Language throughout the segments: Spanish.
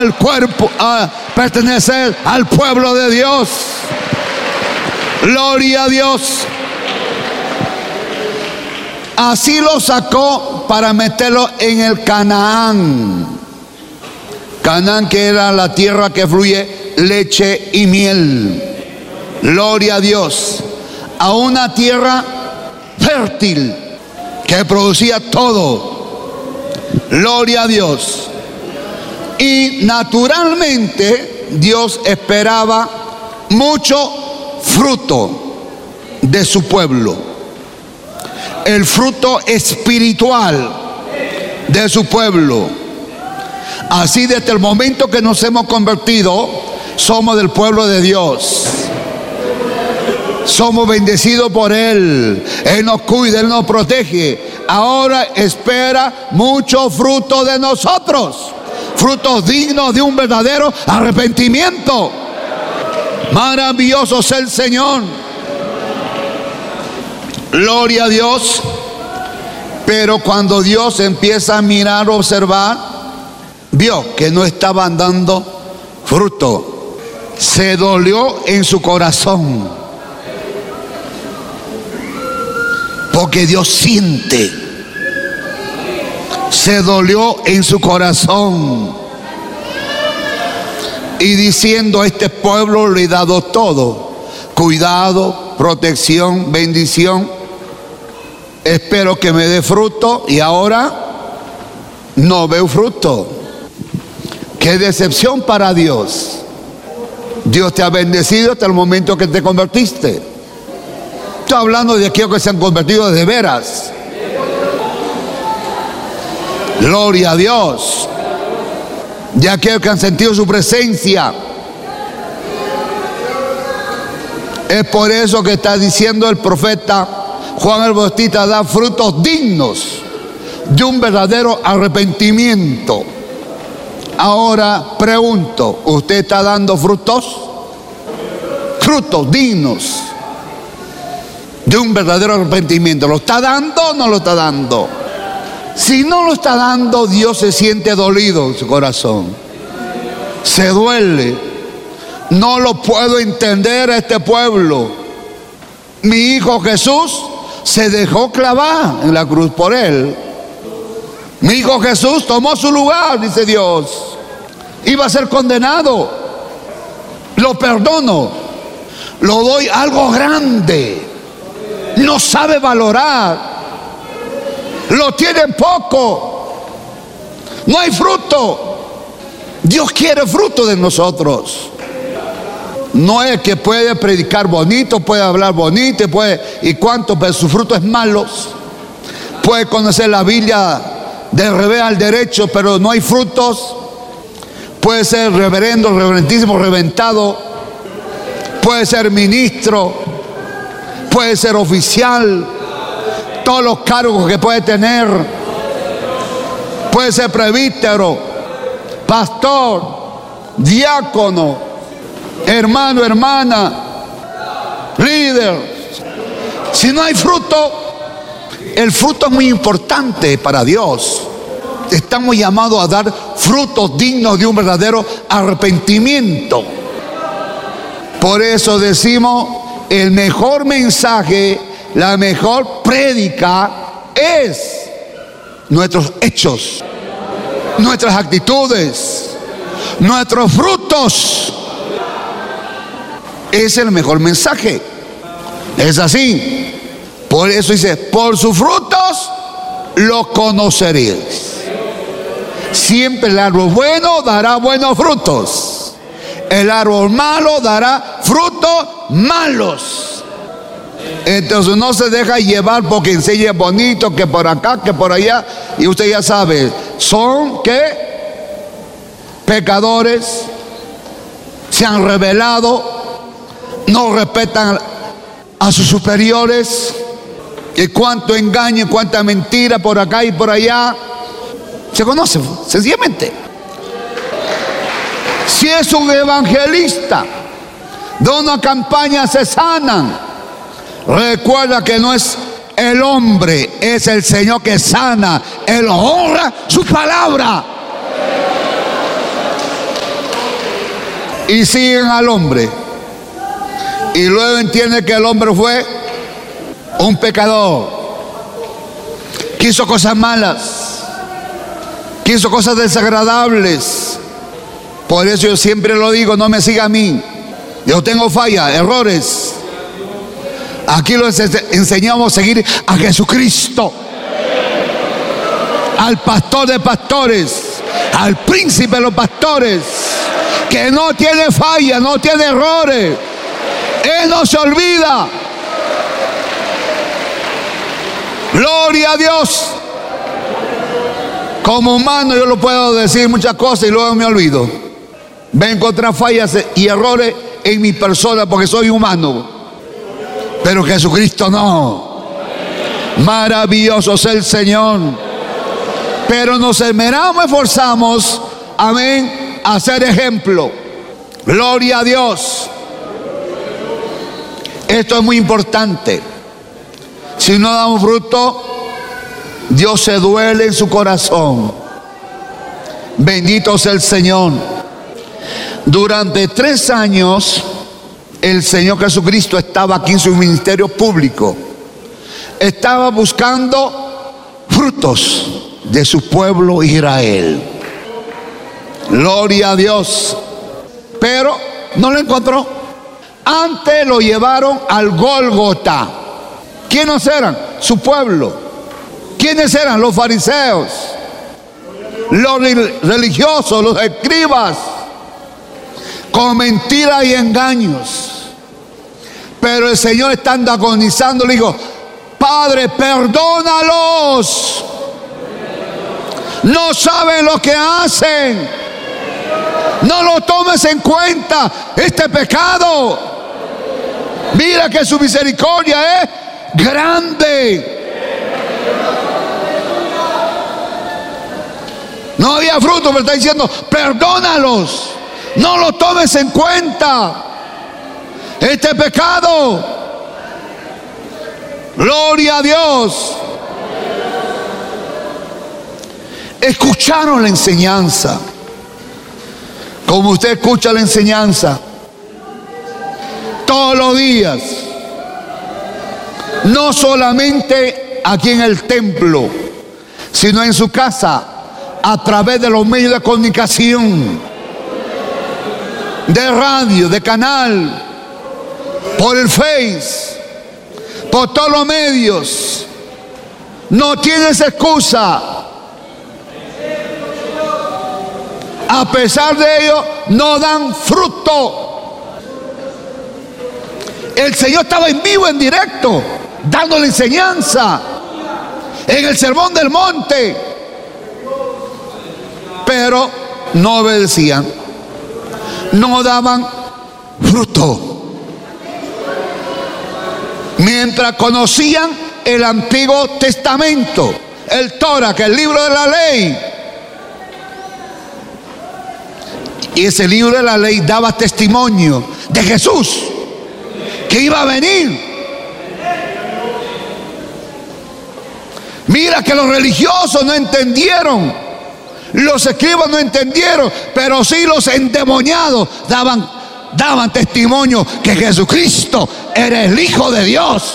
el cuerpo, a pertenecer al pueblo de Dios. Gloria a Dios. Así lo sacó para meterlo en el Canaán. Canaán, que era la tierra que fluye leche y miel. Gloria a Dios. A una tierra fértil que producía todo. Gloria a Dios. Y naturalmente Dios esperaba mucho fruto de su pueblo. El fruto espiritual de su pueblo. Así, desde el momento que nos hemos convertido, somos del pueblo de Dios. Somos bendecidos por Él. Él nos cuida, Él nos protege. Ahora espera mucho fruto de nosotros. Frutos dignos de un verdadero arrepentimiento. Maravilloso es el Señor. Gloria a Dios. Pero cuando Dios empieza a mirar, observar, vio que no estaban dando fruto. Se dolió en su corazón. Porque Dios siente. Se dolió en su corazón. Y diciendo: a este pueblo le he dado todo. Cuidado, protección, bendición. Espero que me dé fruto y ahora no veo fruto. Qué decepción para Dios. Dios te ha bendecido hasta el momento que te convertiste. Estoy hablando de aquellos que se han convertido de veras. Gloria a Dios. De aquellos que han sentido su presencia. Es por eso que está diciendo el profeta Juan el Bautista: da frutos dignos de un verdadero arrepentimiento. Ahora pregunto: ¿usted está dando frutos? Frutos dignos de un verdadero arrepentimiento. ¿Lo está dando o no lo está dando? Si no lo está dando, Dios se siente dolido en su corazón. Se duele. No lo puedo entender a este pueblo. Mi hijo Jesús se dejó clavar en la cruz por él. Mi hijo Jesús tomó su lugar, dice Dios. Iba a ser condenado. Lo perdono. Lo doy algo grande. No sabe valorar. Lo tienen poco. No hay fruto. Dios quiere fruto de nosotros. No es que puede predicar bonito, puede hablar bonito, y cuánto, pero su fruto es malo. Puede conocer la Biblia del revés al derecho, pero no hay frutos. Puede ser reverendo, reverentísimo, reventado. Puede ser ministro. Puede ser oficial. Todos los cargos que puede tener. Puede ser presbítero, pastor, diácono, hermano, hermana, líder. Si no hay fruto, el fruto es muy importante para Dios. Estamos llamados a dar frutos dignos de un verdadero arrepentimiento. Por eso decimos: el mejor mensaje, la mejor prédica es nuestros hechos, nuestras actitudes, nuestros frutos. Es el mejor mensaje. Es así. Por eso dice: por sus frutos los conoceréis. Siempre el árbol bueno dará buenos frutos. El árbol malo dará frutos malos. Entonces no se deja llevar porque enseña bonito, que por acá, que por allá. Y usted ya sabe, son ¿qué? Pecadores. Se han rebelado. No respetan a sus superiores. Y cuánto engaño, cuánta mentira por acá y por allá. Se conoce sencillamente. Si es un evangelista de una campaña, se sanan. Recuerda que no es el hombre, es el Señor que sana. Él honra su palabra. y siguen al hombre. Y luego entienden que el hombre fue un pecador, que hizo cosas malas, que hizo cosas desagradables. Por eso yo siempre lo digo, no me siga a mí. Yo tengo fallas, errores. Aquí les enseñamos a seguir a Jesucristo, al pastor de pastores, al príncipe de los pastores, que no tiene falla, no tiene errores. Él no se olvida. Gloria a Dios. Como humano yo lo puedo decir muchas cosas y luego me olvido. Ven contra fallas y errores en mi persona porque soy humano. Pero Jesucristo no. Maravilloso es el Señor. Pero nos esmeramos, esforzamos, amén, a ser ejemplo. Gloria a Dios. Esto es muy importante. Si no damos fruto, Dios se duele en su corazón. Bendito sea el Señor. Durante 3 años, el Señor Jesucristo estaba aquí en su ministerio público. Estaba buscando frutos de su pueblo Israel. Gloria a Dios. Pero no lo encontró. Antes lo llevaron al Gólgota. ¿Quiénes eran? Su pueblo. ¿Quiénes eran? Los fariseos, los religiosos, los escribas, con mentiras y engaños. Pero el Señor, estando agonizando, le dijo: Padre, perdónalos, no saben lo que hacen, no lo tomes en cuenta este pecado. Mira que su misericordia es grande. No había fruto, pero está diciendo: perdónalos, no lo tomes en cuenta este pecado. Gloria a Dios. Escucharon la enseñanza, como usted escucha la enseñanza todos los días, no solamente aquí en el templo, sino en su casa, a través de los medios de comunicación, de radio, de canal, por el Face, por todos los medios. No tienes excusa. A pesar de ello, no dan fruto. El Señor estaba en vivo, en directo, dando la enseñanza en el Sermón del Monte. Pero no obedecían, no daban fruto. Mientras conocían el Antiguo Testamento, el Torah, que es el libro de la ley. Y ese libro de la ley daba testimonio de Jesús, que iba a venir. Mira que los religiosos no entendieron, los escribas no entendieron, pero sí los endemoniados daban testimonio que Jesucristo era el Hijo de Dios.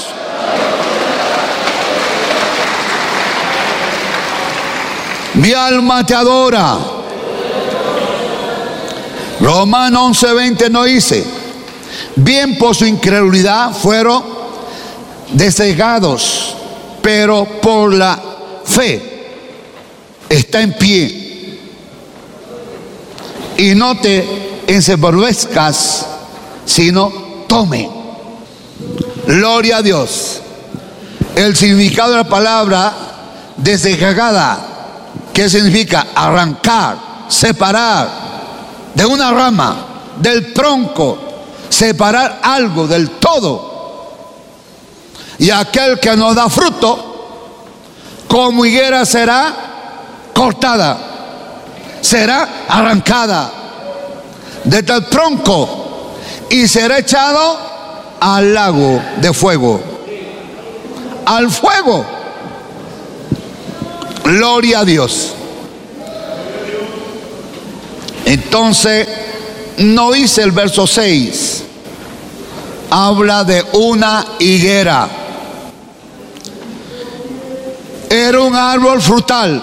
Mi alma te adora. Romanos 11:20 nos dice: bien por su incredulidad fueron descegados, pero por la fe está en pie. Y no te ensoberbezcas, sino tome. Gloria a Dios. El significado de la palabra descegada, ¿qué significa? Arrancar, separar de una rama, del tronco, separar algo del todo. Y aquel que no da fruto, como higuera será cortada, será arrancada desde el tronco y será echado al lago de fuego, al fuego. Gloria a Dios. Entonces no hice el verso 6. Habla de una higuera. Era un árbol frutal.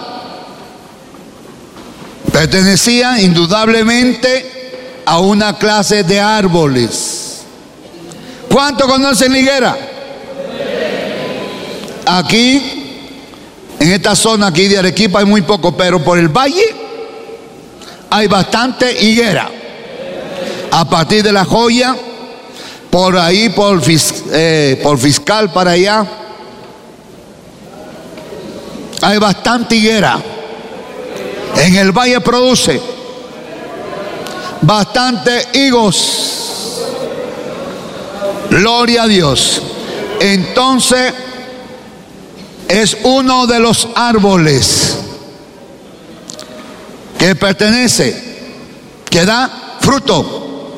Pertenecía indudablemente a una clase de árboles. ¿Cuántos conocen la higuera? Aquí, en esta zona aquí de Arequipa hay muy poco, pero por el valle hay bastante higuera. A partir de La Joya, por ahí, por Fiscal para allá, hay bastante higuera. En el valle produce bastante higos. Gloria a Dios. Entonces, es uno de los árboles que pertenece, que da fruto.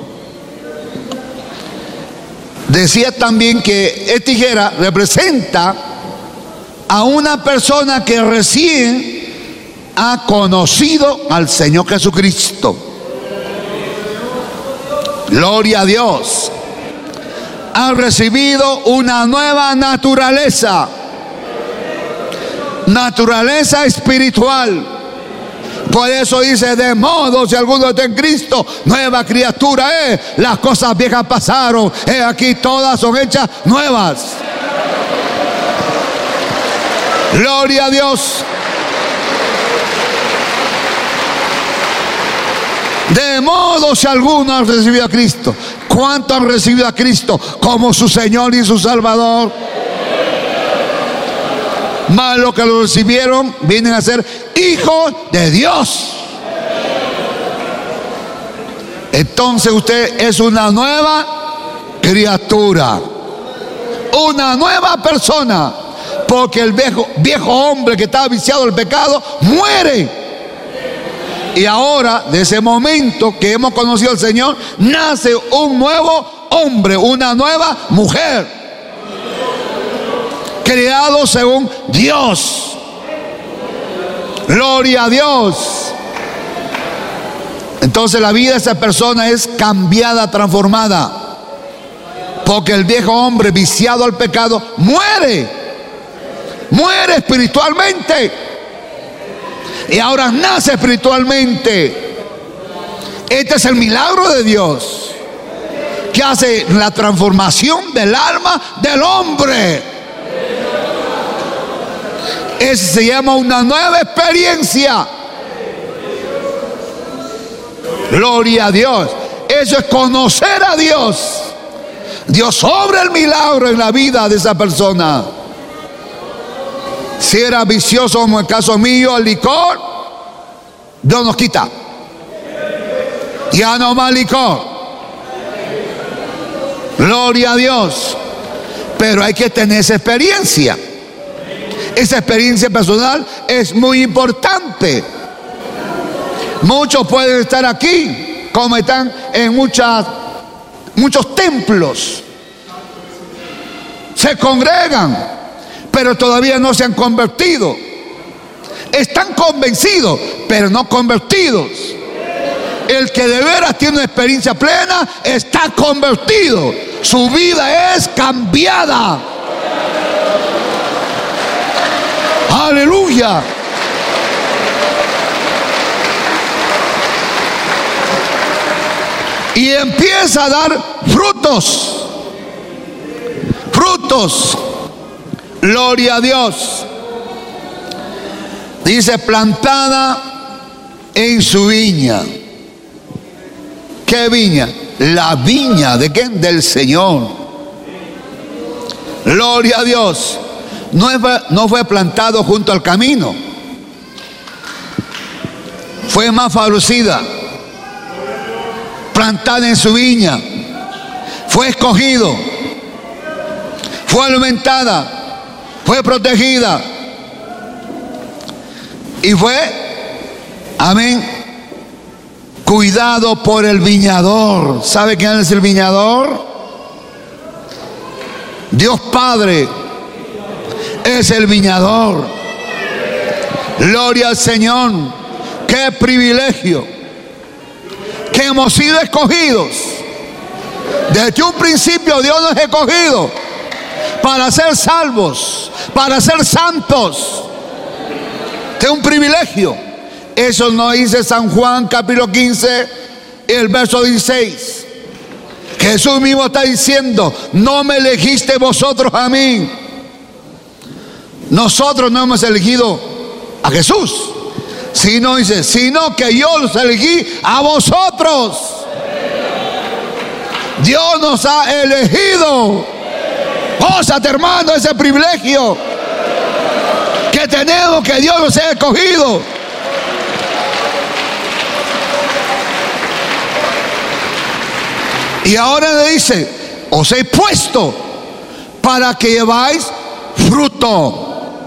Decía también que esta higuera representa a una persona que recién ha conocido al Señor Jesucristo. Gloria a Dios. Ha recibido una nueva naturaleza. Naturaleza espiritual. Por eso dice, de modo si alguno está en Cristo, nueva criatura es. Las cosas viejas pasaron, aquí todas son hechas nuevas. Gloria a Dios. De modo si alguno ha recibido a Cristo. ¿Cuántos han recibido a Cristo como su Señor y su Salvador? Más los que lo recibieron vienen a ser hijos de Dios. Entonces usted es una nueva criatura, una nueva persona, porque el viejo hombre que estaba viciado del pecado muere. Y ahora, de ese momento que hemos conocido al Señor, nace un nuevo hombre, una nueva mujer, creado según Dios. Gloria a Dios. Entonces la vida de esa persona es cambiada, transformada, porque el viejo hombre viciado al pecado muere espiritualmente. Y ahora nace espiritualmente. Este es el milagro de Dios, que hace la transformación del alma del hombre. Ese se llama una nueva experiencia. Gloria a Dios. Eso es conocer a Dios. Dios obra el milagro en la vida de esa persona. Si era vicioso, como el caso mío, el licor, Dios nos quita. Ya no más licor. Gloria a Dios. Pero hay que tener esa experiencia. Esa experiencia personal es muy importante. Muchos pueden estar aquí, como están en muchos templos. Se congregan, pero todavía no se han convertido. Están convencidos, pero no convertidos. El que de veras tiene una experiencia plena está convertido. Su vida es cambiada. Aleluya. Y empieza a dar frutos. Frutos. Gloria a Dios. Dice, plantada en su viña. ¿Qué viña? La viña de ¿quién? Del Señor. Gloria a Dios. No fue plantado junto al camino. Fue más favorecida. Plantada en su viña. Fue escogido. Fue alimentada. Fue protegida. Y fue, amén, cuidado por el viñador. ¿Sabe quién es el viñador? Dios Padre es el viñador. Gloria al Señor. Qué privilegio que hemos sido escogidos. Desde un principio Dios nos ha escogido para ser salvos, para ser santos. Este es un privilegio. Eso nos dice San Juan capítulo 15, el verso 16. Jesús mismo está diciendo: no me elegiste vosotros a mí. Nosotros no hemos elegido a Jesús, sino que yo los elegí a vosotros. Dios nos ha elegido. Gózate, hermano, ese privilegio que tenemos, que Dios nos ha escogido. Y ahora le dice: os he puesto para que lleváis fruto.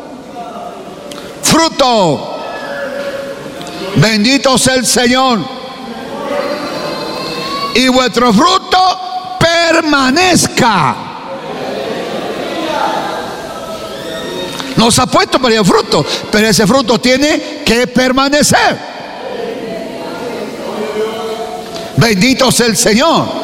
Fruto. Bendito sea el Señor. Y vuestro fruto permanezca. Nos ha puesto para el fruto, pero ese fruto tiene que permanecer. Bendito sea el Señor.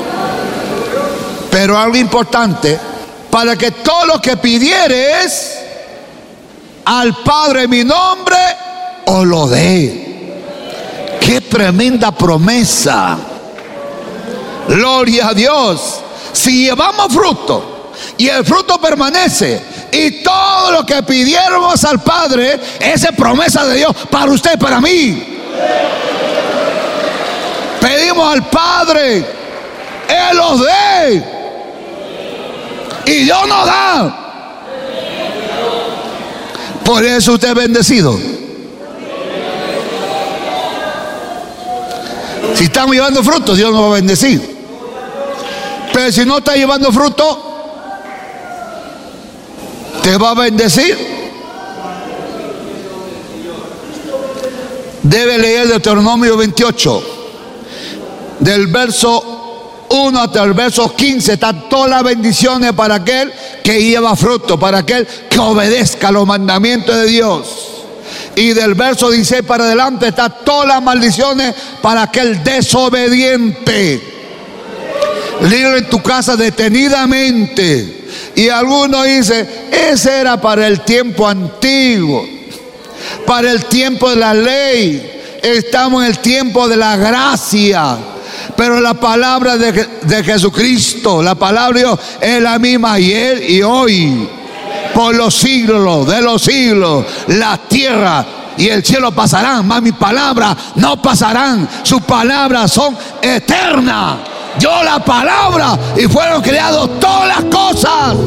Pero algo importante: para que todo lo que pidieres al Padre en mi nombre os lo dé. ¡Qué tremenda promesa! Gloria a Dios. Si llevamos fruto y el fruto permanece, y todo lo que pidiéramos al Padre, esa es promesa de Dios para usted y para mí. Pedimos al Padre, Él los dé, y Dios nos da. Por eso usted es bendecido. Si estamos llevando fruto, Dios nos va a bendecir. Pero si no está llevando fruto, te va a bendecir. Debe leer Deuteronomio 28, del verso 1 hasta el verso 15. Están todas las bendiciones para aquel que lleva fruto, para aquel que obedezca los mandamientos de Dios. Y del verso 16 para adelante están todas las maldiciones para aquel desobediente. Léelo en tu casa detenidamente. Y algunos dicen: ese era para el tiempo antiguo, para el tiempo de la ley. Estamos en el tiempo de la gracia. Pero la palabra de Jesucristo, la palabra de Dios, es la misma ayer y hoy, por los siglos de los siglos. La tierra y el cielo pasarán, mas mis palabras no pasarán. Sus palabras son eternas. Yo la palabra, y fueron creadas todas las cosas.